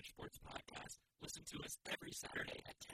Sports Podcast. Listen to us every Saturday at